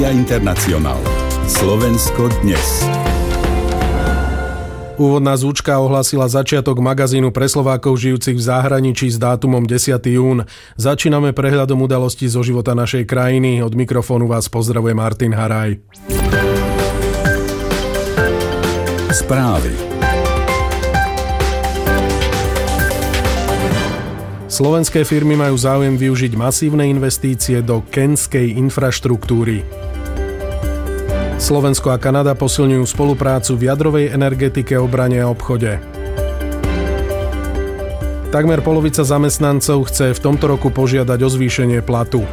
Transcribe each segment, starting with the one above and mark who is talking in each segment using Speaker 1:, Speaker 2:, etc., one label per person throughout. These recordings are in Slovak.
Speaker 1: Internacional. Slovensko dnes.
Speaker 2: Úvodná zvučka ohlásila začiatok magazínu pre Slovákov žijúcich v zahraničí s dátumom 10. jún. Začíname prehľadom udalostí zo života našej krajiny. Od mikrofónu vás pozdravuje Martin Haraj.
Speaker 1: Správy.
Speaker 2: Slovenské firmy majú záujem využiť masívne investície do kenskej infraštruktúry. Slovensko a Kanada posilňujú spoluprácu v jadrovej energetike, obrane a obchode. Takmer polovica zamestnancov chce v tomto roku požiadať o zvýšenie platu.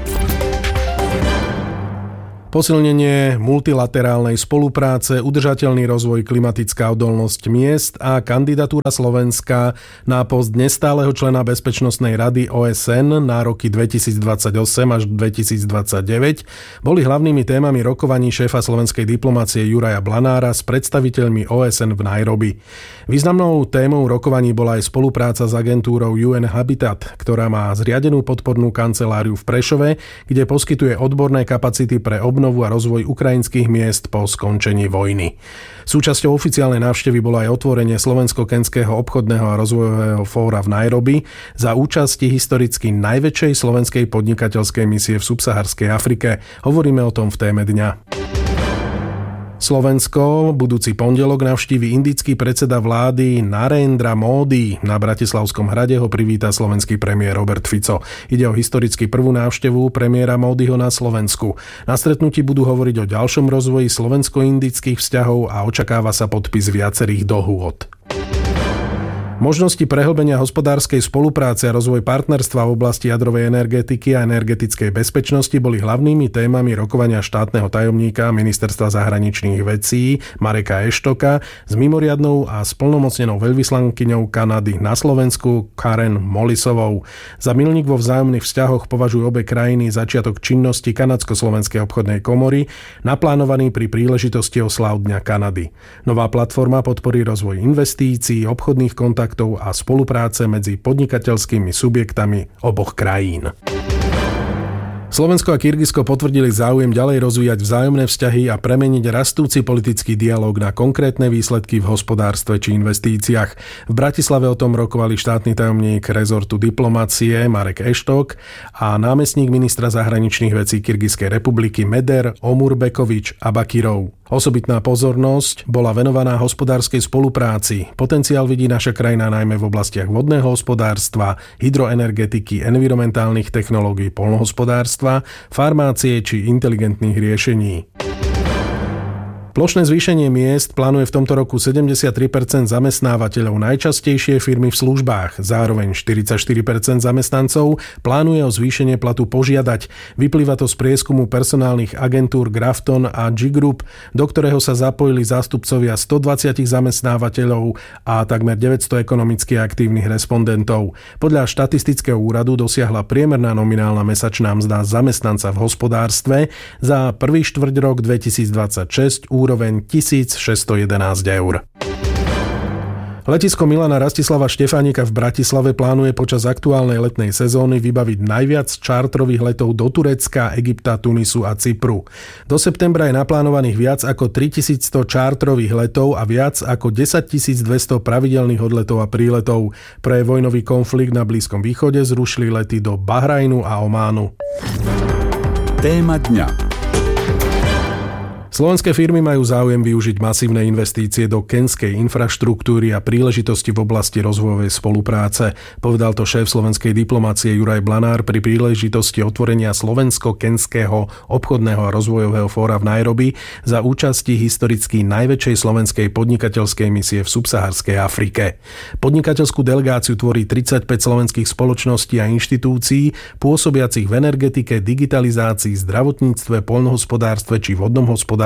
Speaker 2: Posilnenie multilaterálnej spolupráce, udržateľný rozvoj, klimatická odolnosť miest a kandidatúra Slovenska na post nestáleho člena Bezpečnostnej rady OSN na roky 2028 až 2029 boli hlavnými témami rokovaní šéfa slovenskej diplomácie Juraja Blanára s predstaviteľmi OSN v Nairobi. Významnou témou rokovaní bola aj spolupráca s agentúrou UN Habitat, ktorá má zriadenú podpornú kanceláriu v Prešove, kde poskytuje odborné kapacity pre obnovu a rozvoj ukrajinských miest po skončení vojny. Súčasťou oficiálnej návštevy bolo aj otvorenie Slovensko-kenského obchodného a rozvojového fóra v Nairobi za účasti historicky najväčšej slovenskej podnikateľskej misie v subsaharskej Afrike. Hovoríme o tom v téme dňa. Slovensko budúci pondelok navštívi indický predseda vlády Narendra Modi. Na Bratislavskom hrade ho privíta slovenský premiér Robert Fico. Ide o historicky prvú návštevu premiéra Modiho na Slovensku. Na stretnutí budú hovoriť o ďalšom rozvoji slovensko-indických vzťahov a očakáva sa podpis viacerých dohôd. Možnosti prehlbenia hospodárskej spolupráce a rozvoj partnerstva v oblasti jadrovej energetiky a energetickej bezpečnosti boli hlavnými témami rokovania štátneho tajomníka Ministerstva zahraničných vecí Mareka Eštoka s mimoriadnou a splnomocnenou veľvyslankyňou Kanady na Slovensku Karen Molisovou. Za milník vo vzájomných vzťahoch považujú obe krajiny začiatok činnosti Kanadsko-slovenskej obchodnej komory, naplánovaný pri príležitosti osláv Dňa Kanady. Nová platforma podporí rozvoj investícií, obchodných kontaktov a spolupráce medzi podnikateľskými subjektami oboch krajín. Slovensko a Kyrgyzsko potvrdili záujem ďalej rozvíjať vzájomné vzťahy a premeniť rastúci politický dialóg na konkrétne výsledky v hospodárstve či investíciách. V Bratislave o tom rokovali štátny tajomník rezortu diplomácie Marek Eštok a námestník ministra zahraničných vecí Kyrgyzskej republiky Meder Omurbekovič Abakirov. Osobitná pozornosť bola venovaná hospodárskej spolupráci. Potenciál vidí naša krajina najmä v oblastiach vodného hospodárstva, hydroenergetiky, environmentálnych technológií, poľnohospodárstva, farmácie či inteligentných riešení. Plošné zvýšenie miest plánuje v tomto roku 73% zamestnávateľov, najčastejšie firmy v službách. Zároveň 44% zamestnancov plánuje o zvýšenie platu požiadať. Vyplýva to z prieskumu personálnych agentúr Grafton a G-Group, do ktorého sa zapojili zástupcovia 120 zamestnávateľov a takmer 900 ekonomicky aktívnych respondentov. Podľa štatistického úradu dosiahla priemerná nominálna mesačná mzda zamestnanca v hospodárstve za prvý štvrťrok 2026 úroveň 1611 eur. Letisko Milana Rastislava Štefánika v Bratislave plánuje počas aktuálnej letnej sezóny vybaviť najviac čártrových letov do Turecka, Egypta, Tunisu a Cypru. Do septembra je naplánovaných viac ako 3100 čártrových letov a viac ako 10200 pravidelných odletov a príletov. Pre vojnový konflikt na Blízkom východe zrušili lety do Bahrajnu a Ománu.
Speaker 1: Téma dňa.
Speaker 2: Slovenské firmy majú záujem využiť masívne investície do kenskej infraštruktúry a príležitosti v oblasti rozvojovej spolupráce. Povedal to šéf slovenskej diplomácie Juraj Blanár pri príležitosti otvorenia Slovensko-kenského obchodného a rozvojového fóra v Nairobi za účasti historicky najväčšej slovenskej podnikateľskej misie v subsaharskej Afrike. Podnikateľskú delegáciu tvorí 35 slovenských spoločností a inštitúcií pôsobiacich v energetike, digitalizácii, zdravotníctve, poľnohospodárstve či vodnom hospodárstve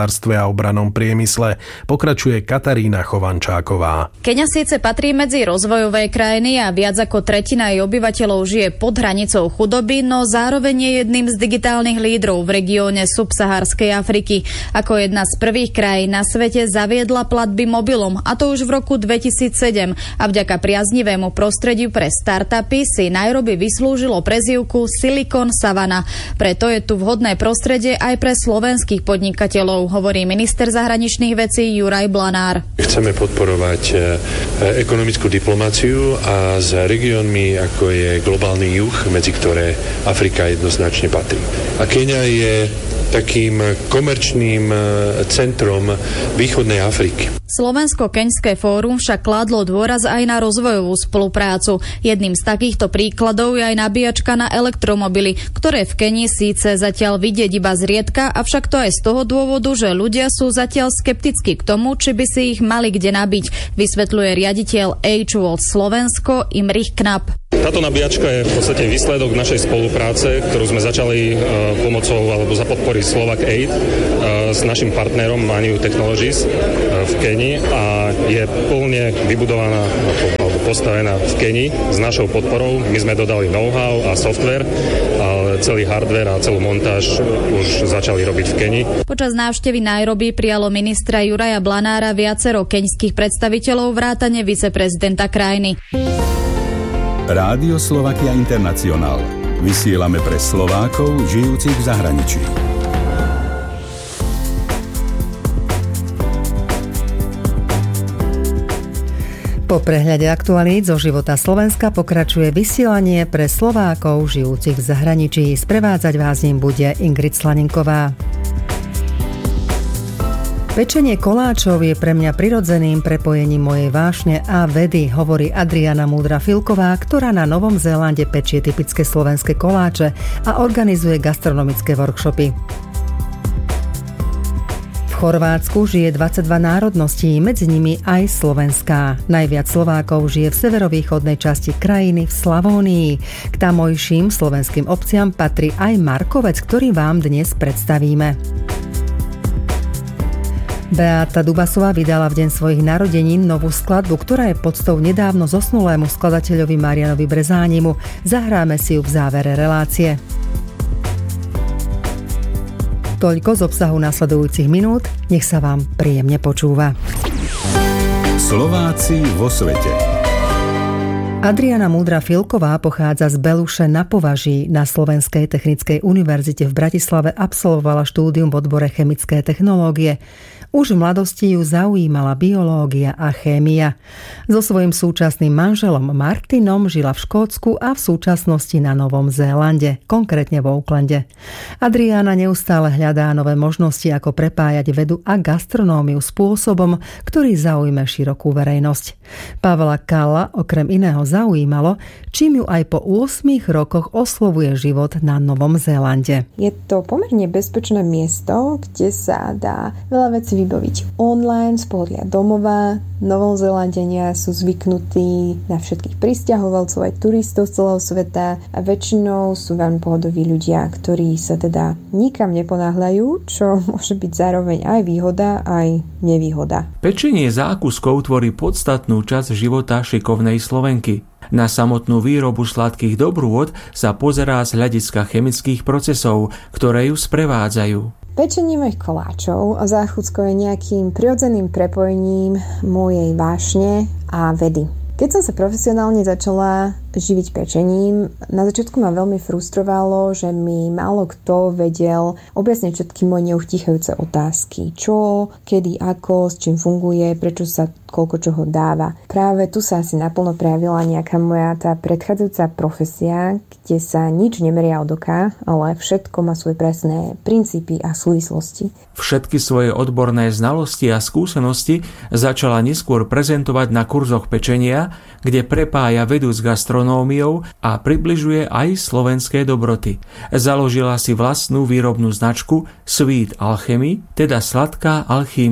Speaker 2: poľnohospodárstve a obrannom priemysle. Pokračuje Katarína Chovančáková.
Speaker 3: Keňa síce patrí medzi rozvojové krajiny a viac ako tretina jej obyvateľov žije pod hranicou chudoby, no zároveň je jedným z digitálnych lídrov v regióne subsaharskej Afriky. Ako jedna z prvých krajín na svete zaviedla platby mobilom, a to už v roku 2007, a vďaka priaznivému prostrediu pre startupy si Nairobi vyslúžilo prezývku Silicon Savana. Preto je tu vhodné prostredie aj pre slovenských podnikateľov, hovorí minister zahraničných vecí Juraj Blanár.
Speaker 4: Chceme podporovať ekonomickú diplomáciu a s regiónmi, ako je globálny juh, medzi ktoré Afrika jednoznačne patrí. A Keňa je takým komerčným centrom východnej Afriky.
Speaker 3: Slovensko-keňské fórum však kládlo dôraz aj na rozvojovú spoluprácu. Jedným z takýchto príkladov je aj nabíjačka na elektromobily, ktoré v Keni síce zatiaľ vidieť iba zriedka, avšak to aj z toho dôvodu, že ľudia sú zatiaľ skeptickí k tomu, či by si ich mali kde nabiť, vysvetľuje riaditeľ H-World Slovensko Imrich Knap.
Speaker 5: Táto nabíjačka je v podstate výsledok našej spolupráce, ktorú sme začali pomocou alebo za podpory Slovak Aid s našim partnerom Maniu Technologies v Keni a je plne vybudovaná alebo postavená v Keni s našou podporou. My sme dodali know-how a software, ale celý hardware a celú montáž už začali robiť v Keni.
Speaker 3: Počas návštevy Nairobi prijalo ministra Juraja Blanára viacero keňských predstaviteľov vrátane viceprezidenta krajiny.
Speaker 1: Rádio Slovakia International. Vysielame pre Slovákov žijúcich v zahraničí.
Speaker 6: Po prehľade aktualít zo života Slovenska pokračuje vysielanie pre Slovákov žijúcich v zahraničí. Sprevádzať vás ním bude Ingrid Slaninková. Pečenie koláčov je pre mňa prirodzeným prepojením mojej vášne a vedy, hovorí Adriana Múdra-Filková, ktorá na Novom Zélande pečie typické slovenské koláče a organizuje gastronomické workshopy. V Chorvátsku žije 22 národností, medzi nimi aj slovenská. Najviac Slovákov žije v severovýchodnej časti krajiny v Slavónii. K tamojším slovenským obciam patrí aj Markovec, ktorý vám dnes predstavíme. Beáta Dubasová vydala v deň svojich narodenín novú skladbu, ktorá je poctou nedávno zosnulému skladateľovi Marianovi Brezánimu. Zahráme si ju v závere relácie. Toľko z obsahu nasledujúcich minút, nech sa vám príjemne počúva.
Speaker 1: Slováci vo svete.
Speaker 6: Adriana Múdra-Filková pochádza z Beluše na Považí. Na Slovenskej technickej univerzite v Bratislave absolvovala štúdium v odbore chemické technológie. Už v mladosti ju zaujímala biológia a chémia. So svojím súčasným manželom Martinom žila v Škótsku a v súčasnosti na Novom Zélande, konkrétne v Aucklande. Adriana neustále hľadá nové možnosti, ako prepájať vedu a gastronómiu spôsobom, ktorý zaujme širokú verejnosť. Pavla Kalla okrem iného zaujímalo, čím ju aj po 8 rokoch oslovuje život na Novom Zélande.
Speaker 7: Je to pomerne bezpečné miesto, kde sa dá veľa vecí vybaviť online, z pohodlia domova. Novozélandania sú zvyknutí na všetkých prisťahovalcov aj turistov z celého sveta a väčšinou sú veľmi pohodoví ľudia, ktorí sa teda nikam neponáhľajú, čo môže byť zároveň aj výhoda, aj nevýhoda.
Speaker 8: Pečenie zákuskov tvorí podstatnú časť života šikovnej Slovenky. Na samotnú výrobu sladkých dobrôt sa pozerá z hľadiska chemických procesov, ktoré ju sprevádzajú.
Speaker 7: Pečenie mojich koláčov a záchuckou je nejakým prirodzeným prepojením mojej vášne a vedy. Keď som sa profesionálne začala živiť pečením, na začiatku ma veľmi frustrovalo, že mi málo kto vedel objasniť všetky moje neuchýchajúce otázky. Čo, kedy, ako, s čím funguje, prečo sa koľko čoho dáva. Práve tu sa asi naplno prejavila nejaká moja tá predchádzajúca profesia, kde sa nič nemeria od oka, ale všetko má svoje presné princípy a súvislosti.
Speaker 8: Všetky svoje odborné znalosti a skúsenosti začala neskôr prezentovať na kurzoch pečenia, kde prepája vedu s gastronómiou a približuje aj slovenské dobroty. Založila si vlastnú výrobnú značku Sweet Alchemy, teda sladká alchímia.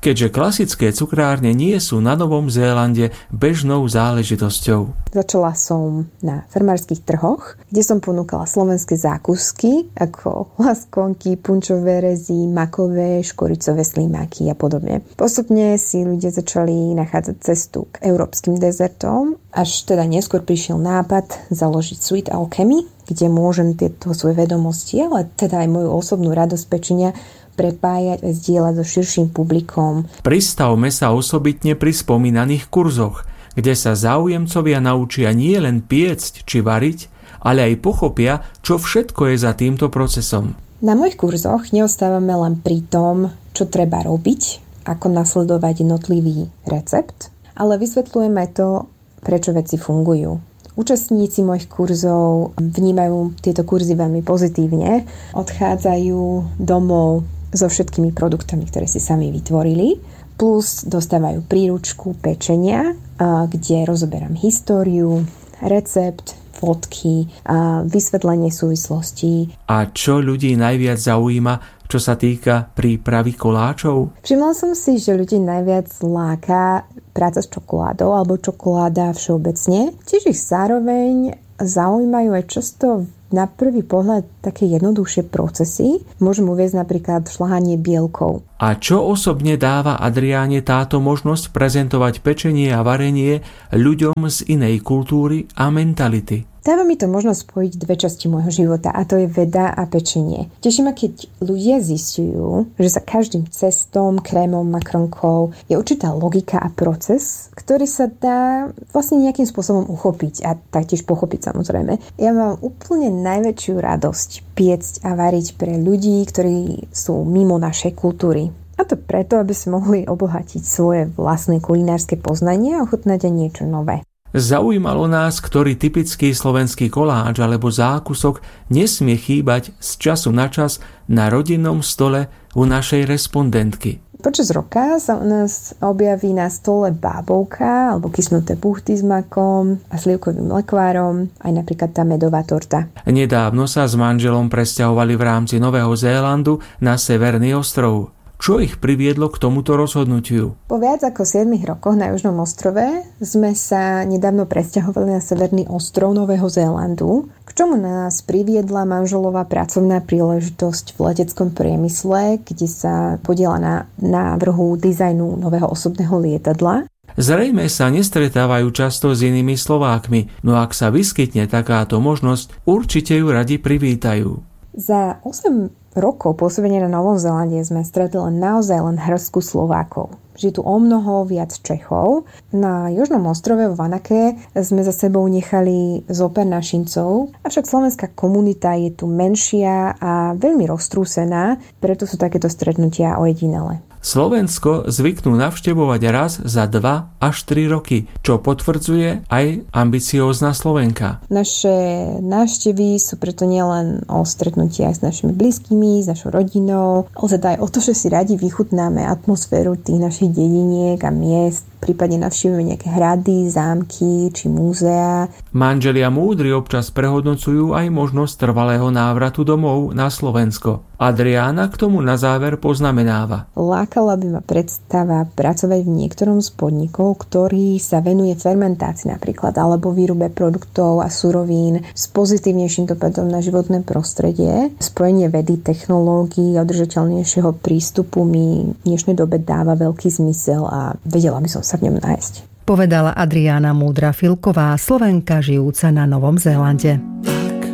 Speaker 8: keďže klasické cukrárne nie sú na Novom Zélande bežnou záležitosťou.
Speaker 7: Začala som na farmárskych trhoch, kde som ponúkala slovenské zákusky ako laskonky, punčové rezy, makové, škoricové slimáky a podobne. Postupne si ľudia začali nachádzať cestu k európskym dezertom, až teda neskôr prišiel nápad založiť Sweet Alchemy, kde môžem tieto svoje vedomosti, ale teda aj moju osobnú radosť pečenia prepájať a zdieľať so širším publikom.
Speaker 8: Pristavme sa osobitne pri spomínaných kurzoch, kde sa záujemcovia naučia nie len piecť či variť, ale aj pochopia, čo všetko je za týmto procesom.
Speaker 7: Na mojich kurzoch neostávame len pri tom, čo treba robiť, ako nasledovať jednotlivý recept, ale vysvetľujem aj to, prečo veci fungujú. Účastníci mojich kurzov vnímajú tieto kurzy veľmi pozitívne, odchádzajú domov so všetkými produktami, ktoré si sami vytvorili, plus dostávajú príručku pečenia, kde rozoberám históriu, recept, fotky, vysvetlenie súvislostí.
Speaker 8: A čo ľudí najviac zaujíma, čo sa týka prípravy koláčov?
Speaker 7: Všimla som si, že ľudí najviac láka práca s čokoládou alebo čokoláda všeobecne. Tiež ich zároveň zaujímajú aj často na prvý pohľad také jednoduchšie procesy. Môžem uviesť napríklad šľahanie bielkov.
Speaker 8: A čo osobne dáva Adriáne táto možnosť prezentovať pečenie a varenie ľuďom z inej kultúry a mentality?
Speaker 7: Dáva mi to možnosť spojiť dve časti môjho života, a to je veda a pečenie. Teší ma, keď ľudia zistujú, že za každým cestom, krémom, makronkou je určitá logika a proces, ktorý sa dá vlastne nejakým spôsobom uchopiť a taktiež pochopiť, samozrejme. Ja mám úplne najväčšiu radosť piecť a variť pre ľudí, ktorí sú mimo našej kultúry. A to preto, aby si mohli obohatiť svoje vlastné kulinárske poznanie a ochutnať aj niečo nové.
Speaker 8: Zaujímalo nás, ktorý typický slovenský koláč alebo zákusok nesmie chýbať z času na čas na rodinnom stole u našej respondentky.
Speaker 7: Počas roka sa u nás objaví na stole bábovka alebo kysnuté buchty s makom a slivkovým lekvárom, aj napríklad tá medová torta.
Speaker 8: Nedávno sa s manželom presťahovali v rámci Nového Zélandu na Severný ostrov. Čo ich priviedlo k tomuto rozhodnutiu?
Speaker 7: Po viac ako 7 rokoch na Južnom ostrove sme sa nedávno presťahovali na Severný ostrov Nového Zélandu, k čomu nás priviedla manželová pracovná príležitosť v leteckom priemysle, kde sa podieľa na návrhu dizajnu nového osobného lietadla.
Speaker 8: Zrejme sa nestretávajú často s inými Slovákmi, no ak sa vyskytne takáto možnosť, určite ju radi privítajú.
Speaker 7: Za 8 rokov pôsobenia na Novom Zélande sme stretli naozaj len hrstku Slovákov. Žije tu o mnoho viac Čechov. Na Južnom ostrove v Vanake sme za sebou nechali zopár našincov, avšak slovenská komunita je tu menšia a veľmi roztrúsená, preto sú takéto stretnutia ojedinelé.
Speaker 8: Slovensko zvyknú navštevovať raz za 2 až 3 roky, čo potvrdzuje aj ambiciózna Slovenka.
Speaker 7: Naše návštevy sú preto nielen o stretnutiach s našimi blízkymi, s našou rodinou, ale teda aj o to, že si radi vychutnáme atmosféru tých našich dediniek a miest, prípadne navštívime nejaké hrady, zámky či múzea.
Speaker 8: Manželia múdri občas prehodnocujú aj možnosť trvalého návratu domov na Slovensko. Adriána k tomu na záver poznamenáva.
Speaker 7: Lákala by ma predstava pracovať v niektorom z podnikov, ktorý sa venuje fermentácii napríklad, alebo výrobe produktov a surovín s pozitívnejším dopadom na životné prostredie. Spojenie vedy, technológií a udržateľnejšieho prístupu mi v dnešnej dobe dáva veľký zmysel a vedela by som sa v ňom nájsť.
Speaker 6: Povedala Adriána Múdra-Filková, Slovenka žijúca na Novom Zélande.